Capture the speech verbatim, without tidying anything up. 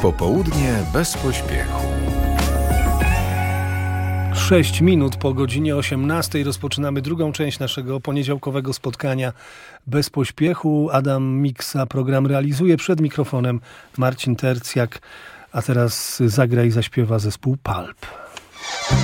Popołudnie bez pośpiechu. Sześć minut po godzinie osiemnastej rozpoczynamy drugą część naszego poniedziałkowego spotkania bez pośpiechu. Adam Miksa program realizuje, przed mikrofonem Marcin Tercjak, a teraz zagra i zaśpiewa zespół Pulp.